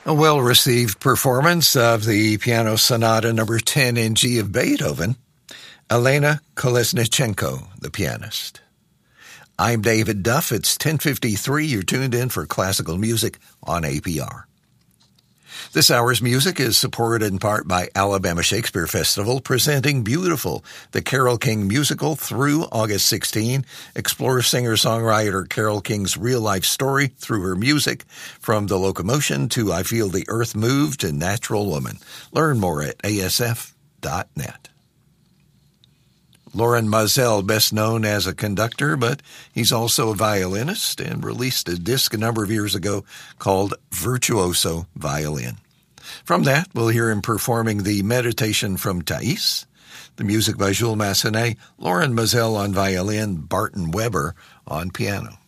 A well-received performance of the Piano Sonata No. 10 in G of Beethoven, Elena Kolesnichenko, the pianist. I'm David Duff. It's 10:53. You're tuned in for classical music on APR. This hour's music is supported in part by Alabama Shakespeare Festival, presenting Beautiful, the Carole King musical, through August 16. Explore singer-songwriter Carole King's real-life story through her music, from The Locomotion to I Feel the Earth Move to Natural Woman. Learn more at asf.net. Lorin Maazel, best known as a conductor, but he's also a violinist, and released a disc a number of years ago called Virtuoso Violin. From that, we'll hear him performing the Meditation from Thais, the music by Jules Massenet, Lorin Maazel on violin, Barton Weber on piano.